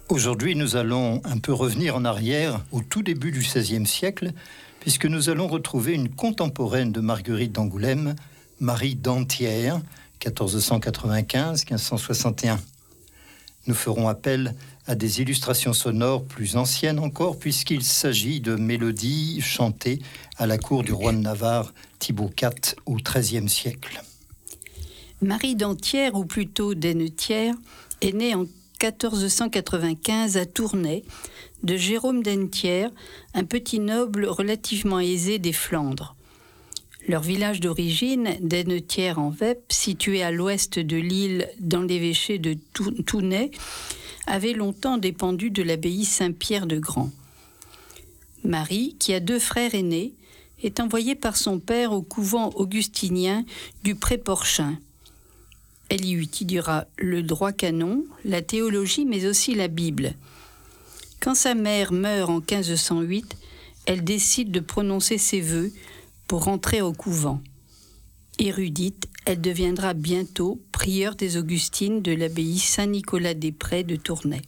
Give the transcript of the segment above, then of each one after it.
Aujourd'hui, nous allons un peu revenir en arrière au tout début du XVIe siècle, puisque nous allons retrouver une contemporaine de Marguerite d'Angoulême, Marie d'Antières, 1495-1561. Nous ferons appel à des illustrations sonores plus anciennes encore, puisqu'il s'agit de mélodies chantées à la cour du roi de Navarre, Thibaut IV, au XIIIe siècle. Marie d'Antières, ou plutôt d'Ennetières, est née en 1495 à Tournai, de Jérôme d'Ennetières, un petit noble relativement aisé des Flandres. Leur village d'origine, d'Ennetières-en-Vep, situé à l'ouest de l'île dans l'évêché de Tournai, avait longtemps dépendu de l'abbaye Saint-Pierre de Grand. Marie, qui a 2 frères aînés, est envoyée par son père au couvent augustinien du Pré-Porchin. Elle y étudiera le droit canon, la théologie, mais aussi la Bible. Quand sa mère meurt en 1508, elle décide de prononcer ses vœux pour rentrer au couvent. Érudite, elle deviendra bientôt prieure des Augustines de l'abbaye Saint-Nicolas-des-Prés de Tournai.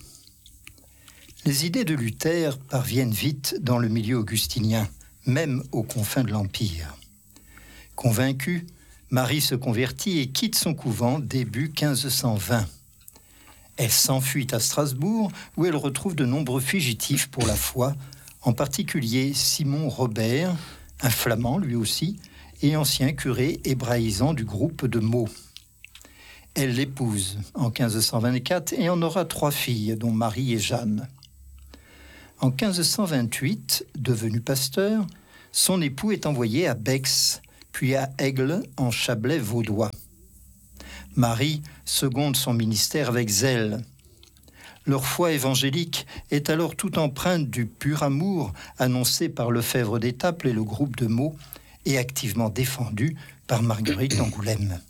Les idées de Luther parviennent vite dans le milieu augustinien, même aux confins de l'Empire. Convaincue, Marie se convertit et quitte son couvent début 1520. Elle s'enfuit à Strasbourg, où elle retrouve de nombreux fugitifs pour la foi, en particulier Simon Robert, un flamand lui aussi, et ancien curé hébraïsant du groupe de Meaux. Elle l'épouse en 1524 et en aura 3 filles, dont Marie et Jeanne. En 1528, devenu pasteur, son époux est envoyé à Bex, puis à Aigle, en Chablais vaudois. Marie seconde son ministère avec zèle. Leur foi évangélique est alors tout empreinte du pur amour annoncé par Lefebvre d'Étaples et le groupe de Meaux et activement défendu par Marguerite d'Angoulême.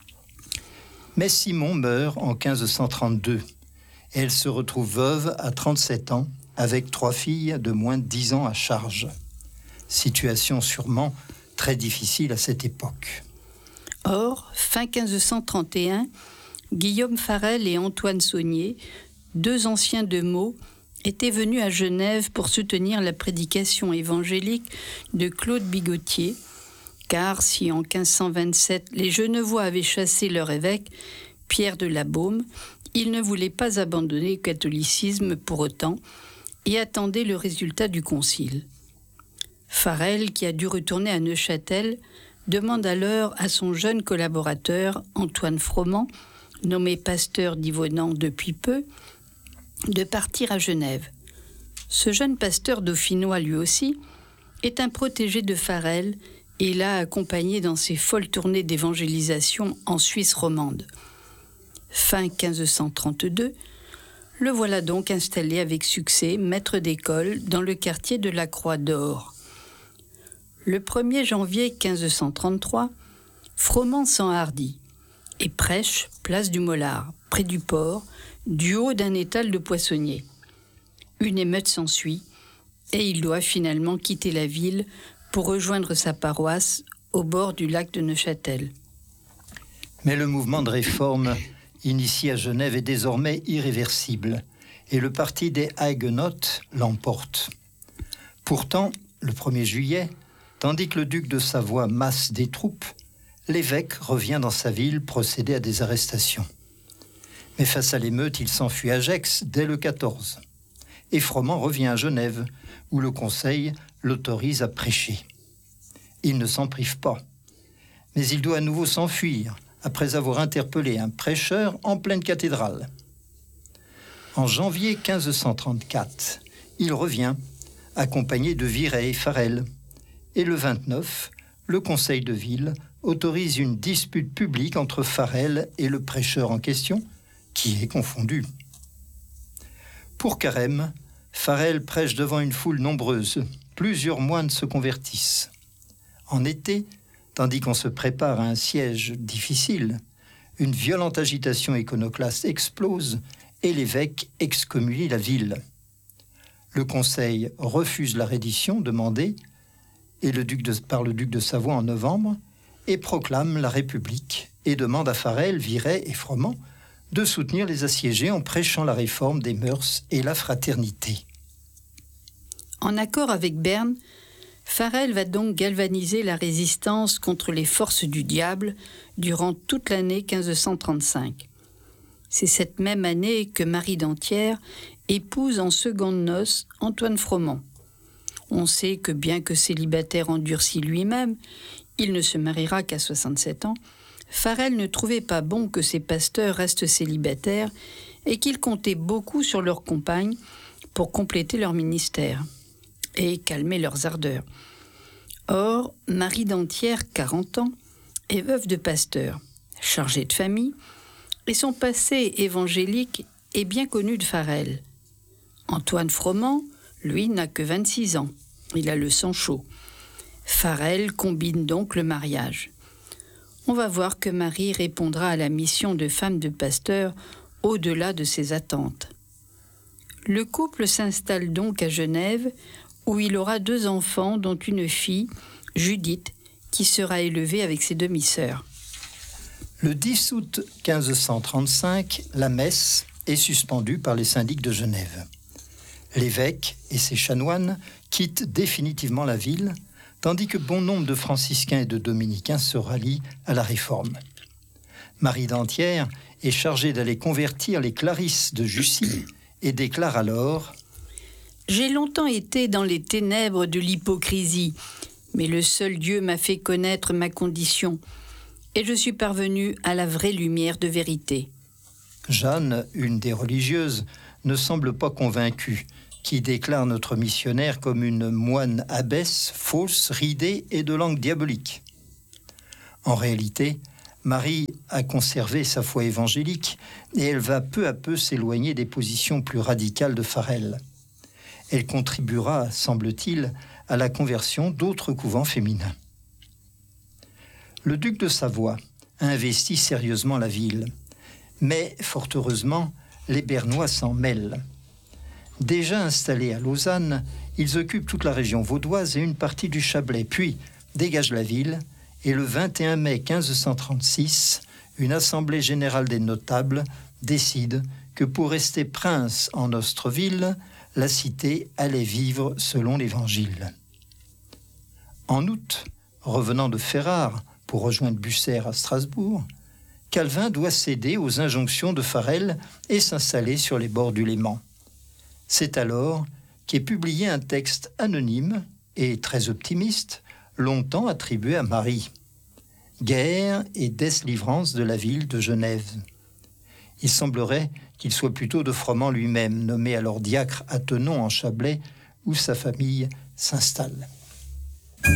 Mais Simon meurt en 1532 et elle se retrouve veuve à 37 ans avec 3 filles de moins de 10 ans à charge. Situation sûrement très difficile à cette époque. Or, fin 1531, Guillaume Farel et Antoine Saunier, 2 anciens de Meaux, étaient venus à Genève pour soutenir la prédication évangélique de Claude Bigotier, car si en 1527 les Genevois avaient chassé leur évêque, Pierre de la Baume, ils ne voulaient pas abandonner le catholicisme pour autant et attendaient le résultat du concile. Farel, qui a dû retourner à Neuchâtel, demande alors à son jeune collaborateur, Antoine Froment, nommé pasteur d'Yvonand depuis peu, de partir à Genève. Ce jeune pasteur dauphinois, lui aussi, est un protégé de Farel et l'a accompagné dans ses folles tournées d'évangélisation en Suisse romande. Fin 1532, le voilà donc installé avec succès maître d'école dans le quartier de la Croix d'Or. Le 1er janvier 1533, Froment s'enhardit et prêche place du Mollard, près du port, du haut d'un étal de poissonniers. Une émeute s'ensuit et il doit finalement quitter la ville pour rejoindre sa paroisse au bord du lac de Neuchâtel. Mais le mouvement de réforme initié à Genève est désormais irréversible et le parti des Haguenots l'emporte. Pourtant, le 1er juillet, tandis que le duc de Savoie masse des troupes, l'évêque revient dans sa ville procéder à des arrestations. Mais face à l'émeute, il s'enfuit à Gex dès le 14. Et Froment revient à Genève, où le conseil l'autorise à prêcher. Il ne s'en prive pas, mais il doit à nouveau s'enfuir, après avoir interpellé un prêcheur en pleine cathédrale. En janvier 1534, il revient, accompagné de Viret et Farel. Et le 29, le conseil de ville autorise une dispute publique entre Farel et le prêcheur en question, qui est confondu. Pour Carême, Farel prêche devant une foule nombreuse. Plusieurs moines se convertissent. En été, tandis qu'on se prépare à un siège difficile, une violente agitation iconoclaste explose et l'évêque excommunie la ville. Le conseil refuse la reddition demandée par le duc de Savoie en novembre et proclame la République et demande à Farel, Viret et Froment de soutenir les assiégés en prêchant la réforme des mœurs et la fraternité. En accord avec Berne, Farel va donc galvaniser la résistance contre les forces du diable durant toute l'année 1535. C'est cette même année que Marie d'Antière épouse en secondes noces Antoine Froment. On sait que bien que célibataire endurci lui-même, il ne se mariera qu'à 67 ans, Farel ne trouvait pas bon que ses pasteurs restent célibataires et qu'il comptait beaucoup sur leurs compagnes pour compléter leur ministère et calmer leurs ardeurs. Or, Marie d'Antière, 40 ans, est veuve de pasteur, chargée de famille, et son passé évangélique est bien connu de Farel. Antoine Froment, lui, n'a que 26 ans. Il a le sang chaud. Farel combine donc le mariage. On va voir que Marie répondra à la mission de femme de pasteur au-delà de ses attentes. Le couple s'installe donc à Genève, où il aura 2 enfants, dont une fille, Judith, qui sera élevée avec ses demi-sœurs. Le 10 août 1535, la messe est suspendue par les syndics de Genève. L'évêque et ses chanoines quittent définitivement la ville, tandis que bon nombre de franciscains et de dominicains se rallient à la réforme. Marie d'Antière est chargée d'aller convertir les clarisses de Jussy et déclare alors « J'ai longtemps été dans les ténèbres de l'hypocrisie, mais le seul Dieu m'a fait connaître ma condition, et je suis parvenue à la vraie lumière de vérité. » Jeanne, une des religieuses, ne semble pas convaincue, qui déclare notre missionnaire comme une moine abbesse, fausse, ridée et de langue diabolique. En réalité, Marie a conservé sa foi évangélique et elle va peu à peu s'éloigner des positions plus radicales de Farel. Elle contribuera, semble-t-il, à la conversion d'autres couvents féminins. Le duc de Savoie a investi sérieusement la ville, mais fort heureusement, les Bernois s'en mêlent. Déjà installés à Lausanne, ils occupent toute la région vaudoise et une partie du Chablais, puis dégagent la ville, et le 21 mai 1536, une assemblée générale des notables décide que pour rester prince en Ostreville, la cité allait vivre selon l'Évangile. En août, revenant de Ferrare pour rejoindre Bucer à Strasbourg, Calvin doit céder aux injonctions de Farel et s'installer sur les bords du Léman. C'est alors qu'est publié un texte anonyme et très optimiste, longtemps attribué à Marie. Guerre et délivrance de la ville de Genève. Il semblerait qu'il soit plutôt de Froment lui-même, nommé alors diacre à Thenon en Chablais, où sa famille s'installe.